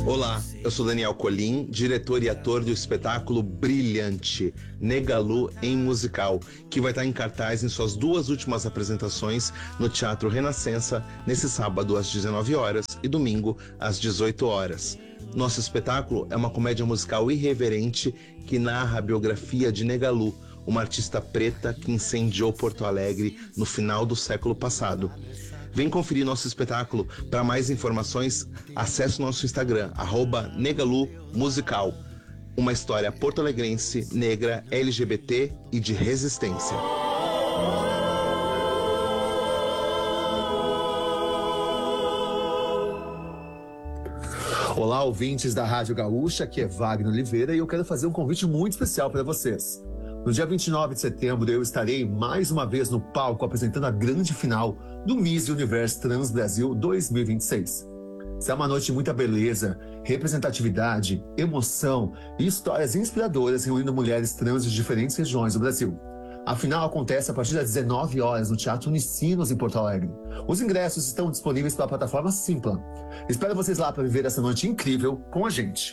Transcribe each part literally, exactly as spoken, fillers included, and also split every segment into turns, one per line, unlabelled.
Olá, eu sou Daniel Colim, diretor e ator do espetáculo brilhante Negalu em musical, que vai estar em cartaz em suas duas últimas apresentações no Teatro Renascença, nesse sábado às dezenove horas e domingo às dezoito horas. Nosso espetáculo é uma comédia musical irreverente que narra a biografia de Negalu, uma artista preta que incendiou Porto Alegre no final do século passado. Vem conferir nosso espetáculo. Para mais informações, acesse o nosso Instagram, arroba Negalu Musical. Uma história porto-alegrense, negra, L G B T e de resistência.
Olá, ouvintes da Rádio Gaúcha, aqui é Wagner Oliveira e eu quero fazer um convite muito especial para vocês. No dia vinte e nove de setembro, eu estarei mais uma vez no palco apresentando a grande final do Miss Universo Trans Brasil dois mil e vinte e seis. Será uma noite de muita beleza, representatividade, emoção e histórias inspiradoras reunindo mulheres trans de diferentes regiões do Brasil. A final acontece a partir das dezenove horas no Teatro Unicinos, em Porto Alegre. Os ingressos estão disponíveis pela plataforma Simpla. Espero vocês lá para viver essa noite incrível com a gente.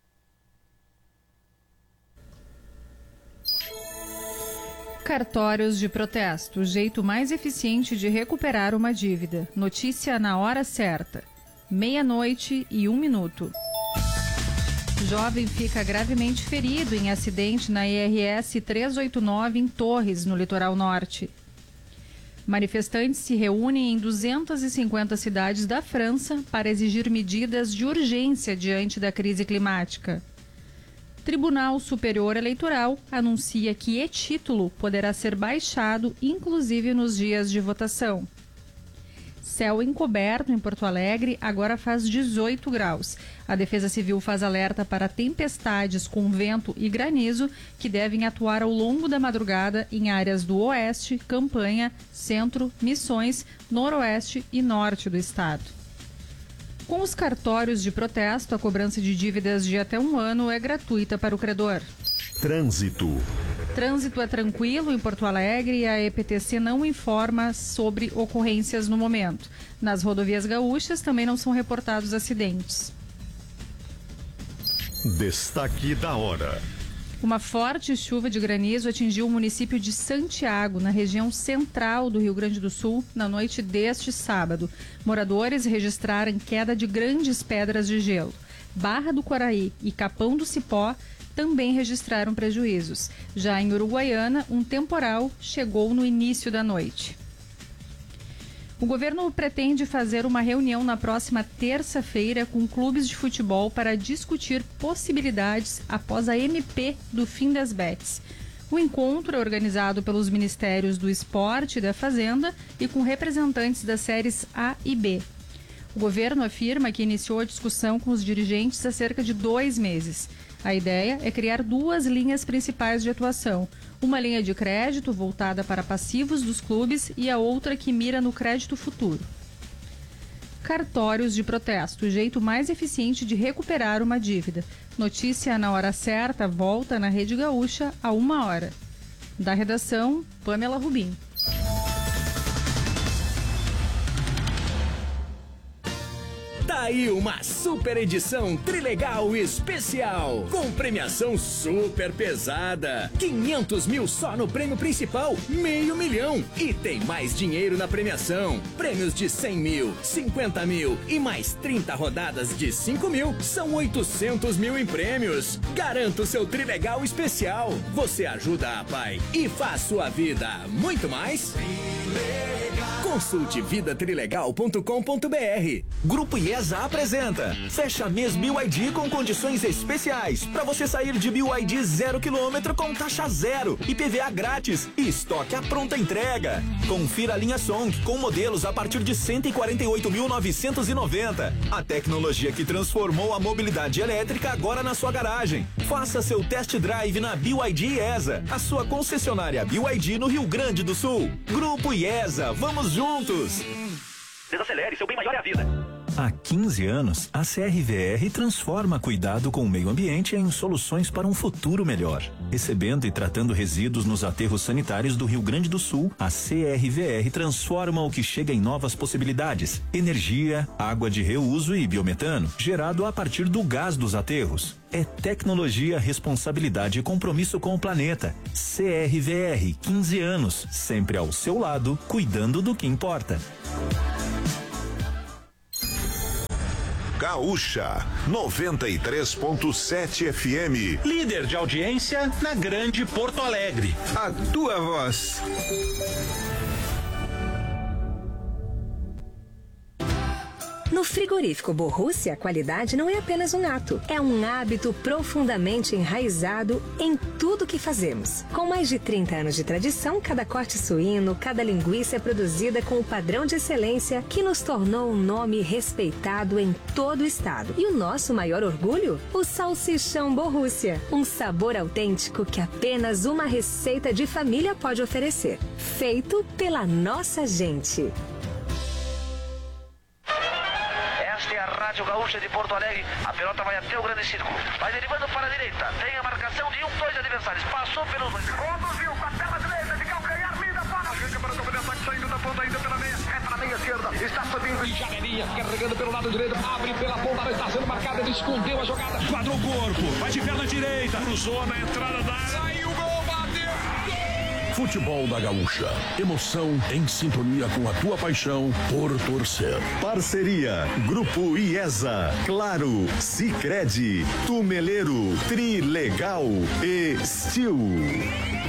Cartórios de protesto, o jeito mais eficiente de recuperar uma dívida. Notícia na hora certa. Meia-noite e um minuto. Jovem fica gravemente ferido em acidente na I R S trezentos e oitenta e nove em Torres, no litoral norte. Manifestantes se reúnem em duzentas e cinquenta cidades da França para exigir medidas de urgência diante da crise climática. Tribunal Superior Eleitoral anuncia que e-título poderá ser baixado, inclusive nos dias de votação. Céu encoberto em Porto Alegre agora faz dezoito graus. A Defesa Civil faz alerta para tempestades com vento e granizo que devem atuar ao longo da madrugada em áreas do Oeste, Campanha, Centro, Missões, Noroeste e Norte do estado. Com os cartórios de protesto, a cobrança de dívidas de até um ano é gratuita para o credor.
Trânsito.
Trânsito é tranquilo em Porto Alegre e a E P T C não informa sobre ocorrências no momento. Nas rodovias gaúchas também não são reportados acidentes.
Destaque da hora.
Uma forte chuva de granizo atingiu o município de Santiago, na região central do Rio Grande do Sul, na noite deste sábado. Moradores registraram queda de grandes pedras de gelo. Barra do Quaraí e Capão do Cipó também registraram prejuízos. Já em Uruguaiana, um temporal chegou no início da noite. O governo pretende fazer uma reunião na próxima terça-feira com clubes de futebol para discutir possibilidades após a M P do fim das bets. O encontro é organizado pelos Ministérios do Esporte e da Fazenda e com representantes das séries A e B. O governo afirma que iniciou a discussão com os dirigentes há cerca de dois meses. A ideia é criar duas linhas principais de atuação. Uma linha de crédito voltada para passivos dos clubes e a outra que mira no crédito futuro. Cartórios de protesto, o jeito mais eficiente de recuperar uma dívida. Notícia na hora certa, volta na Rede Gaúcha a uma hora. Da redação, Pamela Rubim.
Tá aí uma super edição Trilegal especial, com premiação super pesada. quinhentos mil só no prêmio principal, meio milhão. E tem mais dinheiro na premiação. Prêmios de cem mil, cinquenta mil e mais trinta rodadas de cinco mil. São oitocentos mil em prêmios. Garanta o seu Trilegal especial. Você ajuda a Pai e faz sua vida muito mais. Trilegal. Consulte vida trilegal ponto com ponto b r. Grupo IESA apresenta Fecha Mês B Y D com condições especiais para você sair de B Y D zero quilômetro com taxa zero, I P V A grátis e estoque à pronta entrega. Confira a linha Song com modelos a partir de cento e quarenta e oito mil novecentos e noventa. A tecnologia que transformou a mobilidade elétrica agora na sua garagem. Faça seu test drive na B Y D IESA, a sua concessionária B Y D no Rio Grande do Sul. Grupo IESA, vamos juntos!
Desacelere, seu bem maior é a vida. Há quinze anos, a C R V R transforma cuidado com o meio ambiente em soluções para um futuro melhor. Recebendo e tratando resíduos nos aterros sanitários do Rio Grande do Sul, a C R V R transforma o que chega em novas possibilidades: energia, água de reuso e biometano, gerado a partir do gás dos aterros. É tecnologia, responsabilidade e compromisso com o planeta. C R V R, quinze anos, sempre ao seu lado, cuidando do que importa.
Gaúcha noventa e três ponto sete F M.
Líder de audiência na Grande Porto Alegre.
A tua voz.
No frigorífico Borrússia, a qualidade não é apenas um ato, é um hábito profundamente enraizado em tudo que fazemos. Com mais de trinta anos de tradição, cada corte suíno, cada linguiça é produzida com o padrão de excelência que nos tornou um nome respeitado em todo o estado. E o nosso maior orgulho? O salsichão Borrússia, um sabor autêntico que apenas uma receita de família pode oferecer. Feito pela nossa gente.
Esta é a Rádio Gaúcha de Porto Alegre. A pelota vai até o grande círculo. Vai derivando para a direita. Tem a marcação de um, dois adversários. Passou pelos dois. Conduziu com a tela direita de calcanhar. Lida para a chega para o comandante ataque saindo da ponta ainda pela meia. É para a meia esquerda. Está subindo em janelinha. Carregando pelo lado direito. Abre pela ponta. Está sendo marcada. Ele escondeu a jogada.
Quadrou o corpo. Vai de perna direita. Cruzou na entrada da área. Saiu o gol. Bateu.
Futebol da Gaúcha. Emoção em sintonia com a tua paixão por torcer.
Parceria Grupo IESA, Claro, Sicredi, Tumeleiro, Trilegal e Steel.